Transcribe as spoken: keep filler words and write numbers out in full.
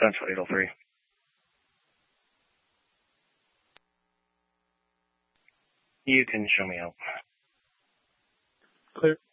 Central eight oh three. You can show me out. Clear.